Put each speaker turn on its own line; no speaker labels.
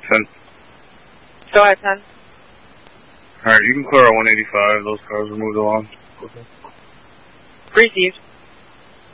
10.
Go ahead, 10.
Alright, you can clear our 185. Those cars will move along.
Received.